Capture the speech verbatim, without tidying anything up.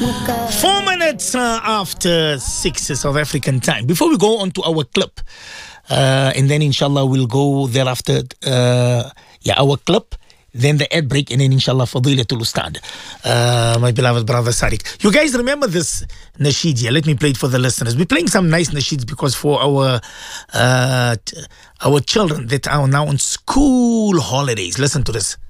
Four minutes uh, after six South African time. Before we go on to our clip, uh, and then inshallah we'll go thereafter, uh, yeah, our clip, then the ad break, and then inshallah Fadilatul Ustad, uh, my beloved brother Sadiq. You guys remember this nasheed here? Let me play it for the listeners. We're playing some nice nasheeds because for our uh, t- our children that are now on school holidays. Listen to this.